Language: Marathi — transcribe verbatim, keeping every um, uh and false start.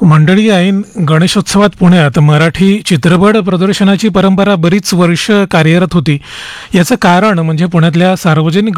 मंडळी ऐन गणेशोत्सवात पुण्यात मराठी चित्रपट प्रदर्शनाची परंपरा बरीच वर्ष कार्यरत होती. याचं कारण म्हणजे पुण्यातल्या सार्वजनिक